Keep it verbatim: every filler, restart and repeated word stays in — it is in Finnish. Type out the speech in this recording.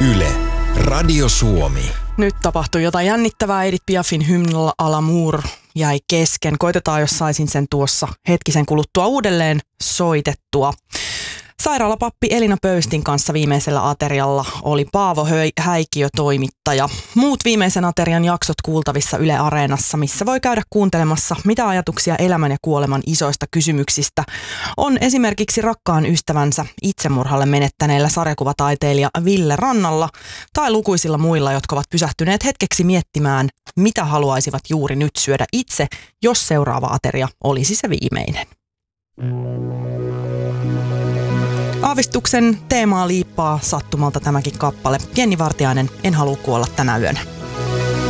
Yle, Radio Suomi. Nyt tapahtui jotain jännittävää. Edith Piafin Hymne à l'amour jäi kesken. Koitetaan, jos saisin sen tuossa hetkisen kuluttua uudelleen soitettua. Sairaalapappi Elina Pöystin kanssa viimeisellä aterialla oli Paavo Häikiö toimittaja. Muut viimeisen aterian jaksot kuultavissa Yle Areenassa, missä voi käydä kuuntelemassa, mitä ajatuksia elämän ja kuoleman isoista kysymyksistä on esimerkiksi rakkaan ystävänsä itsemurhalle menettäneellä sarjakuvataiteilija Ville Rannalla tai lukuisilla muilla, jotka ovat pysähtyneet hetkeksi miettimään, mitä haluaisivat juuri nyt syödä itse, jos seuraava ateria olisi se viimeinen. Aavistuksen teemaa liippaa sattumalta tämäkin kappale. Jenni Vartiainen, En halua kuolla tänä yönä.